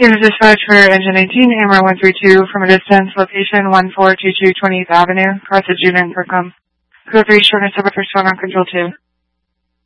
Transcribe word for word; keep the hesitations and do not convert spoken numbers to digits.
Unit dispatch for engine eighteen, Hammer one three two, from a distance, location one four two two twenty-eighth Avenue, Carthagena and Kirkham. Code three, shortness of first phone on control two.